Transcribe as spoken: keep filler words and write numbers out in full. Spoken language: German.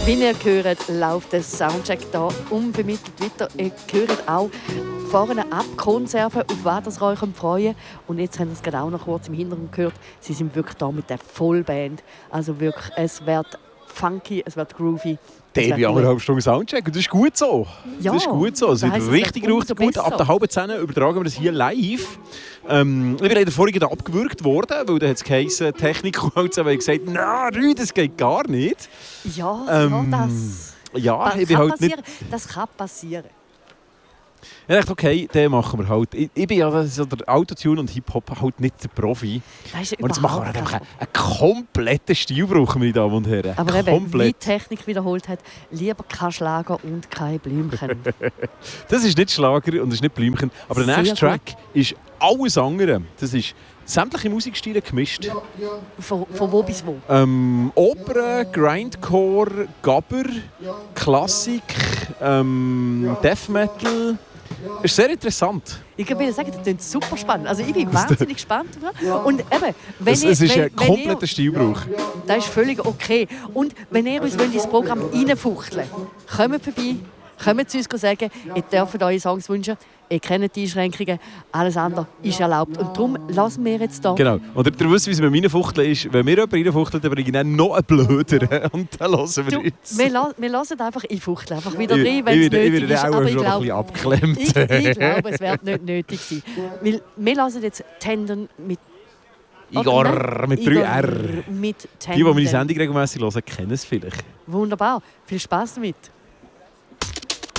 Wie ihr hört, läuft der Soundcheck hier unvermittelt weiter. Ihr hört auch vorne ab Konserven, auf was ihr euch freuen könnt. Und jetzt haben wir es gerade auch noch kurz im Hintergrund gehört. Sie sind wirklich da mit der Vollband. Also wirklich, es wird funky, es wird groovy. Der bei anderthalb Stunden Soundcheck. Und das ist gut so. Ja, das ist gut so. Es wird das heisst, richtig, es wird richtig gut. besser. Ab der halben Zehn übertragen wir das hier live. Ähm, ich bin leider vorhin abgewürgt worden, weil da hat es geheißen, Technik und alles, aber ich gesagt, nein, Rü, das geht gar nicht. Ja, Ähm, ja das, Ja, das ich bin kann halt nicht... passieren. Das kann passieren. Ich dachte, okay, den machen wir halt. Ich, ich bin ja so der Autotune und Hip-Hop halt nicht der Profi. Das ist Und jetzt machen wir überhaupt einfach einen, einen kompletten Stilbruch, meine Damen und Herren. Aber eben, Komplett. wie die Technik wiederholt hat, lieber kein Schlager und kein Blümchen. Das ist nicht Schlager und das ist nicht Blümchen. Aber der Sehr nächste Track ist alles andere. Das ist sämtliche Musikstile gemischt. Ja, ja, Von, von wo bis wo? Ähm, Oper, Grindcore, Gabber, ja. Klassik, ähm, Death Metal. Ist sehr interessant. Ich will sagen, das klingt super spannend. Also ich bin wahnsinnig gespannt. Und eben, wenn Es, ihr, es ist wenn, ein wenn kompletter ihr, Stilbruch. das ist völlig okay. Und wenn ihr uns wollt ins Programm reinfuchteln wollt, kommt vorbei, kommt zu uns sagen, ihr dürft eure Songs wünschen. Ihr kennt die Einschränkungen, alles andere ist erlaubt. Und darum lassen wir jetzt hier. Genau. Und ihr wisst, wie es mit meinen Fuchteln ist. Wenn wir jemanden reinfuchteln, dann bringe ich dann noch einen blöderen. Und dann hören wir Du, jetzt. wir, la wir lassen einfach einfuchteln, einfach wieder Ich- rein, wenn ich es werde- ich nötig werde ist. auch Aber ich schon ein glaube, bisschen abgeklemmt. ich, ich glaube, es wird nicht nötig sein. Weil wir lassen jetzt Tendon mit Igor Oder nein, mit drei Igor R. Mit Die, die meine Tendon. Sendung regelmäßig hören, kennen es vielleicht. Wunderbar. Viel Spaß damit.